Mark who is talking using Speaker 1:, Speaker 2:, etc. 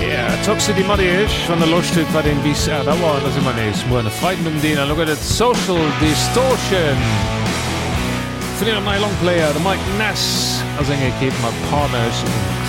Speaker 1: Toxicity Muddish van de Lostuk wat in bis dat war das immer nees mo Friedman den look at it Social Distortion Fin my long player the Mike Ness as en keep my partners